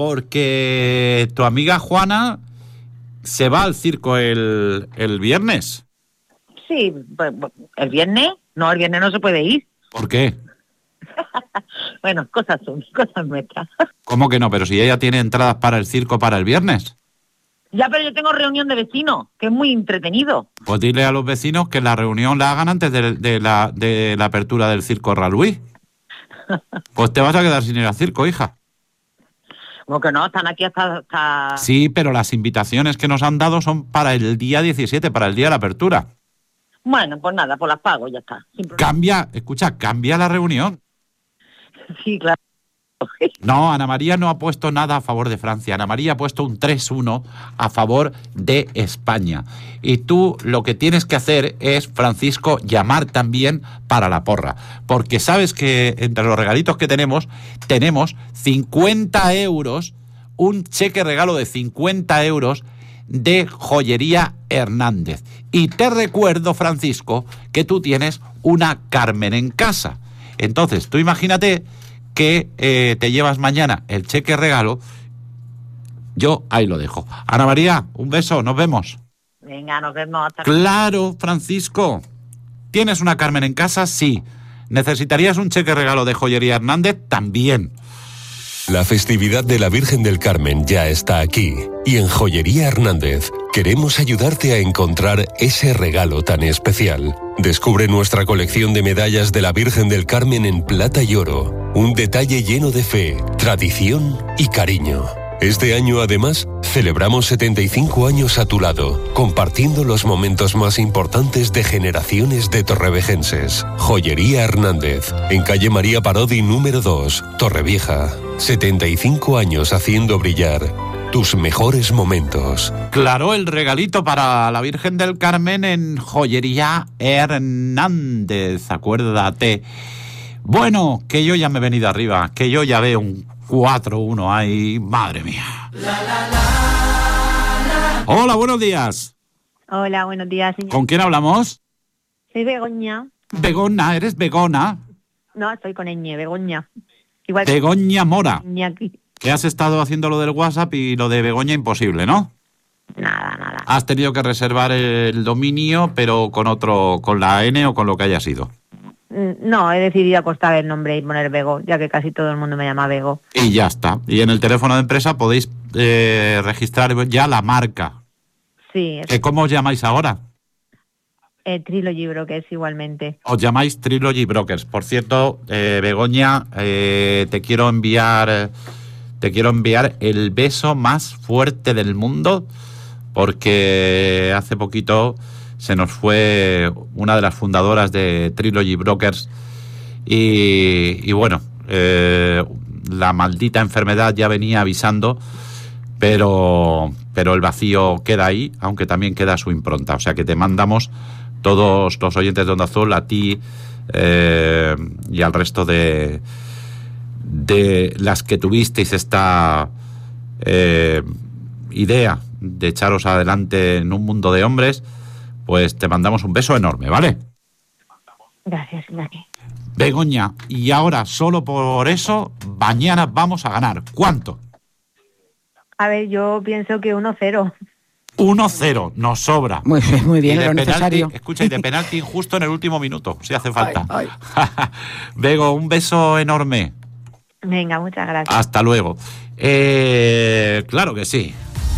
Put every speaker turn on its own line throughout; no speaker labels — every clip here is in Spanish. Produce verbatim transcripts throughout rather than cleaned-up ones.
porque tu amiga Juana se va al circo el, el viernes.
Sí, ¿el viernes? No, el viernes no se puede ir.
¿Por qué?
Bueno, cosas son, cosas nuestras.
¿Cómo que no? Pero si ella tiene entradas para el circo para el viernes.
Ya, pero yo tengo reunión de vecinos, que es muy entretenido.
Pues dile a los vecinos que la reunión la hagan antes de, de, la, de la apertura del circo Raluí. Pues te vas a quedar sin ir al circo, hija.
Como que no, están aquí hasta, hasta...
Sí, pero las invitaciones que nos han dado son para el día diecisiete, para el día de la apertura.
Bueno, pues nada, pues las pago, ya está.
Cambia, escucha, cambia la reunión.
Sí, claro.
No, Ana María no ha puesto nada a favor de Francia. Ana María ha puesto un tres uno a favor de España. Y tú lo que tienes que hacer es, Francisco, llamar también para la porra. Porque sabes que entre los regalitos que tenemos, tenemos cincuenta euros, un cheque regalo de cincuenta euros de Joyería Hernández. Y te recuerdo, Francisco, que tú tienes una Carmen en casa. Entonces, tú imagínate que eh, te llevas mañana el cheque regalo. Yo ahí lo dejo. Ana María, un beso, nos vemos.
Venga, nos vemos. Hasta...
Claro, Francisco. ¿Tienes una Carmen en casa? Sí. ¿Necesitarías un cheque regalo de Joyería Hernández? También.
La festividad de la Virgen del Carmen ya está aquí. Y en Joyería Hernández queremos ayudarte a encontrar ese regalo tan especial. Descubre nuestra colección de medallas de la Virgen del Carmen en plata y oro. Un detalle lleno de fe, tradición y cariño. Este año, además, celebramos setenta y cinco años a tu lado, compartiendo los momentos más importantes de generaciones de torrevejenses. Joyería Hernández, en calle María Parodi número dos, Torrevieja. setenta y cinco años haciendo brillar tus mejores momentos.
Claro, el regalito para la Virgen del Carmen en Joyería Hernández, acuérdate. Bueno, que yo ya me he venido arriba, que yo ya veo un cuatro uno ahí, madre mía. La, la, la, la. Hola, buenos días.
Hola, buenos días, señor.
¿Con quién hablamos?
Soy Begoña.
Begona, ¿eres Begona?
No, estoy con ñ, Begoña. Igual
Begoña Mora.
Iñaki.
Que has estado haciendo lo del WhatsApp y lo de Begoña imposible, ¿no?
Nada, nada.
Has tenido que reservar el dominio, pero con otro, con la N o con lo que haya sido.
No, he decidido apostar el nombre y poner Bego, ya que casi todo el mundo me llama Bego.
Y ya está. Y en el teléfono de empresa podéis eh, registrar ya la marca.
Sí.
Es... ¿Cómo os llamáis ahora?
Eh, Trilogy Brokers igualmente.
Os llamáis Trilogy Brokers. Por cierto, eh, Begoña, eh, te quiero enviar, te quiero enviar el beso más fuerte del mundo, porque hace poquito se nos fue una de las fundadoras de Trilogy Brokers y, y bueno, eh, la maldita enfermedad ya venía avisando, pero, pero el vacío queda ahí, aunque también queda su impronta. O sea que te mandamos todos los oyentes de Onda Azul, a ti eh, y al resto de, de las que tuvisteis esta eh, idea de echaros adelante en un mundo de hombres, pues te mandamos un beso enorme, ¿vale?
Gracias, Iñaki.
Begoña, y ahora solo por eso, mañana vamos a ganar. ¿Cuánto?
A ver, yo pienso que uno cero.
uno cero, nos sobra.
Muy bien, muy bien,
y de
lo
penalti,
necesario.
Escucha, y de penalti justo en el último minuto, si hace falta.
Ay,
Bego, un beso enorme.
Venga, muchas gracias.
Hasta luego. Eh, claro que sí.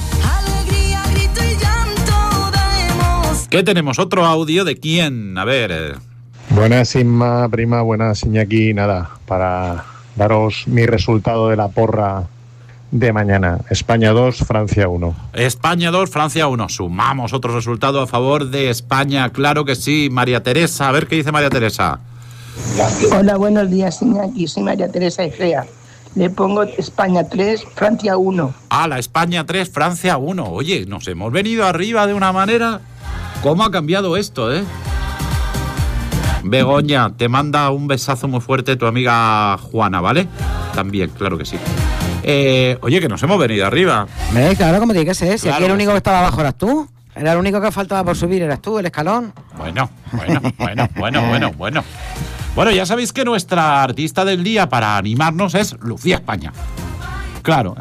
¿Qué tenemos? ¿Otro audio de quién? A ver.
Buenas, Inma, prima, buenas, Iñaki. Nada, para daros mi resultado de la porra de mañana. España dos, Francia uno.
España dos, Francia uno. Sumamos otro resultado a favor de España. Claro que sí. María Teresa, a ver qué dice María Teresa.
Hola, buenos días, Iñaki. Soy María Teresa Egea. Le pongo España tres, Francia uno.
Ah, la España tres, Francia uno. Oye, nos hemos venido arriba de una manera... ¿Cómo ha cambiado esto, eh? Begoña, te manda un besazo muy fuerte tu amiga Juana, ¿vale? También, claro que sí. Eh, oye, que nos hemos venido arriba.
¿Ves? Claro, como tiene que ser. Si
claro,
aquí el único que estaba abajo eras tú. Era el único que faltaba por subir, eras tú, el escalón.
Bueno, bueno, bueno, bueno, bueno, bueno. Bueno, ya sabéis que nuestra artista del día para animarnos es Lucía España. Claro,